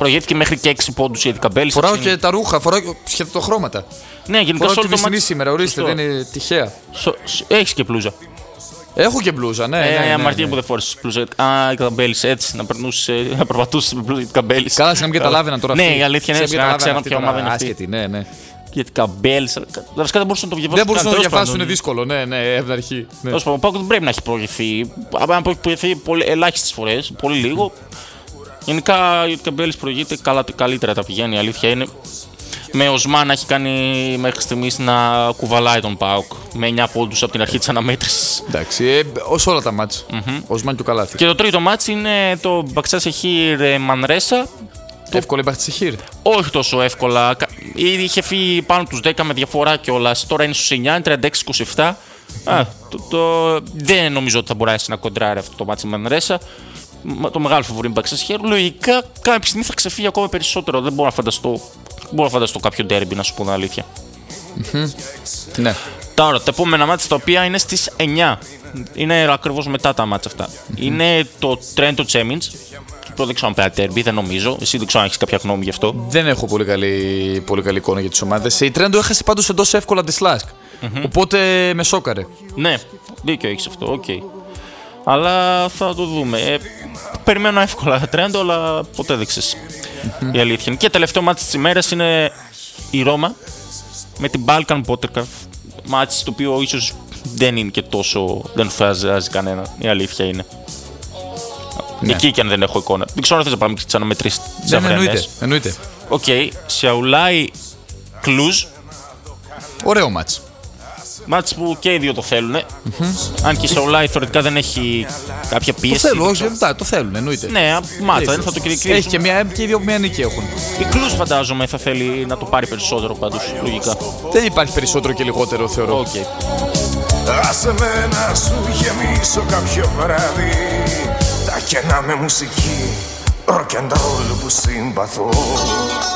Προηγήθηκε μέχρι και 6 πόντους η Καμπέλης. Φοράω και τα ρούχα, φοράω και σχετοχρώματα. Ναι, γενικά φοράω τη Βυσσινή σήμερα, ορίστε, δεν είναι τυχαία. Έχεις και πλούζα. Έχω και μπλούζα, ναι. Αμαρτία που δεν φόρεσες πλούζα. Η Καμπέλης έτσι, να περπατούσες με πλούζα για την Καμπέλης. Καλά, να μην καταλάβαινα τώρα. Ναι, η αλήθεια είναι ότι ξέρω ποια ομάδα είναι αυτή. Άσχετη, ναι. Για την Καμπέλης. Βασικά δεν μπορούσαν να το διαβάσουν. Δεν μπορούσαν να το διαβάσουν, είναι δύσκολο, ναι, από την αρχή. Τέλος πάντων, ο ΠΑΟΚ δεν πρέπει να έχει προηγηθεί. Αν προηγηθεί ελάχιστες φορές, πολύ λίγο. Γενικά η Καμπέλης προηγείται καλύτερα τα πηγαίνει, η αλήθεια είναι. Με Οσμάν έχει κάνει μέχρι στιγμής να κουβαλάει τον ΠΑΟΚ με 9 πόντους από την αρχή της αναμέτρησης. Εντάξει, ως όλα τα μάτς. Οσμάν και ο Καλάθι. Και το τρίτο μάτς είναι το Μπαξάσεχιρ Μανρέσα. Εύκολα η Μπαξάσεχιρ. Όχι τόσο εύκολα. Ήδη είχε φύγει πάνω τους 10 με διαφορά κιόλας. Τώρα είναι στους 9, είναι 36-27. Δεν νομίζω ότι θα μπορέσει να κοντράρει αυτό το μάτς η Μανρέσα. Το μεγάλο φαβορί είναι Μπαξάσεχιρ. Λογικά κάποια στιγμή θα ξεφύγει ακόμα περισσότερο. Δεν μπορώ να φανταστώ κάποιο ντέρμπι, να σου πω την αλήθεια. Ναι. Τώρα, τα επόμενα μάτια τα οποία είναι στις 9. Είναι ακριβώς μετά τα μάτια αυτά. Είναι το Τρέντο Τσέμιντς. Δεν ξέρω αν πέρα ντέρμπι, δεν νομίζω. Εσύ δεν ξέρω αν έχεις κάποια γνώμη γι' αυτό. Δεν έχω πολύ καλή εικόνα για τις ομάδες. Η Τρέντο έχασε πάντως εντός εύκολα τη Σλάσκ. Οπότε με σόκαρε. Ναι, δίκιο έχεις αυτό, οκ. Αλλά θα το δούμε. Περιμένω εύκολα Τρέντο, αλλά ποτέ δεν ξέρεις. Η αλήθεια είναι. Και τελευταίο μάτι της ημέρας είναι η Ρώμα με την Balkan Potter. Μάτι το οποίο ίσως δεν είναι και τόσο. Δεν φράζει κανένα. Η αλήθεια είναι. Ναι. Εκεί και αν δεν έχω εικόνα. Δεν ξέρω αν θες να πάμε και τις αναμετρήσεις της Αυριανές. Εννοείται. Οκ. Σιαουλάι Κλουζ. Ωραίο μάτς. Μάτς που και οι δύο το θέλουν. Αν και η Σαουλάι θεωρητικά δεν έχει κάποια πίεση. Το θέλουν, όχι, το θέλουν, εννοείται. Ναι, μάτσα, δεν θα το κηρύξουν. Έχει και οι δύο μία νίκη έχουν. Η Κλουζ φαντάζομαι θα θέλει να το πάρει περισσότερο πάντως, λογικά. Δεν υπάρχει περισσότερο και λιγότερο, θεωρώ. Άσε με να σου γεμίσω κάποιο βράδυ τα κενά με μουσική, rock and roll που συμπαθώ.